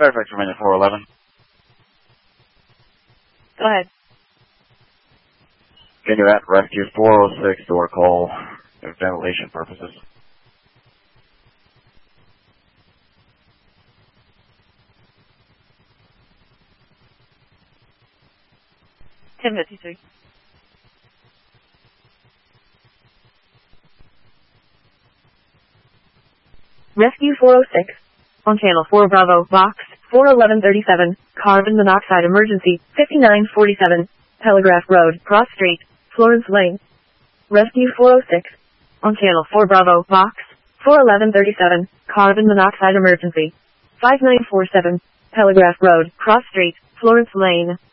Fairfax remaining 411. Go ahead. Can you at rescue 406 door call for ventilation purposes? $10.53. Rescue 406. On channel 4 Bravo, box 41137, carbon monoxide emergency, 5947, Telegraph Road, Cross Street, Florence Lane. Rescue 406. On channel 4 Bravo, box 41137, carbon monoxide emergency, 5947, Telegraph Road, Cross Street, Florence Lane.